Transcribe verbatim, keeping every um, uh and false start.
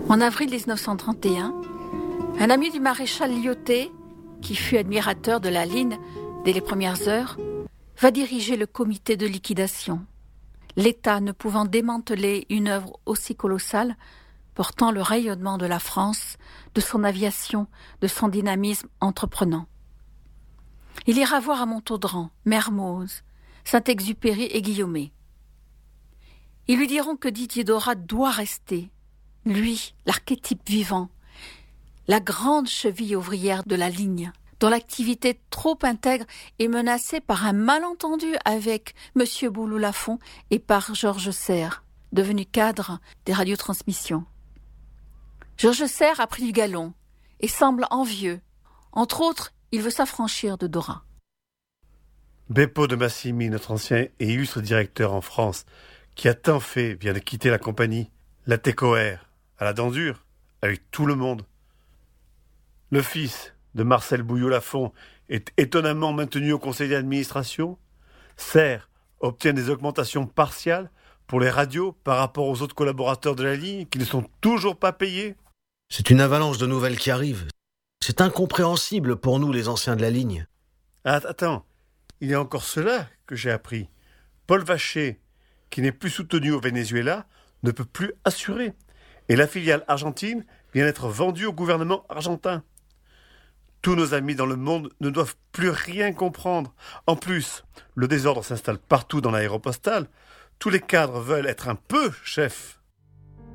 En avril dix-neuf cent trente et un, un ami du maréchal Lyautey, qui fut admirateur de la ligne dès les premières heures, va diriger le comité de liquidation. L'État ne pouvant démanteler une œuvre aussi colossale, portant le rayonnement de la France, de son aviation, de son dynamisme entreprenant. Il ira voir à Montaudran, Mermoz, Saint-Exupéry et Guillaumet. Ils lui diront que Didier Dorat doit rester, lui, l'archétype vivant, la grande cheville ouvrière de la ligne, dont l'activité trop intègre est menacée par un malentendu avec M. Bouloux-Lafont et par Georges Serre, devenu cadre des radiotransmissions. Georges Serre a pris du galon et semble envieux. Entre autres, il veut s'affranchir de Dorat. Beppo de Massimi, notre ancien et illustre directeur en France, qui a tant fait, vient de quitter la compagnie, la Técoère, à la dent dure, avec tout le monde. Le fils de Marcel Bouillot-Lafont est étonnamment maintenu au conseil d'administration. Serre obtient des augmentations partiales pour les radios par rapport aux autres collaborateurs de la ligne qui ne sont toujours pas payés. C'est une avalanche de nouvelles qui arrive. C'est incompréhensible pour nous, les anciens de la ligne. Ah, attends, il y a encore cela que j'ai appris. Paul Vacher, qui n'est plus soutenu au Venezuela, ne peut plus assurer. Et la filiale argentine vient d'être vendue au gouvernement argentin. Tous nos amis dans le monde ne doivent plus rien comprendre. En plus, le désordre s'installe partout dans l'aéropostale. Tous les cadres veulent être un peu chefs.